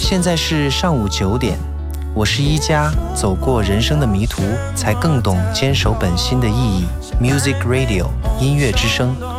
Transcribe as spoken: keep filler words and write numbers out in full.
现在是上午九点，我是一加，走过人生的迷途，才更懂坚守本心的意义。Music Radio 音乐之声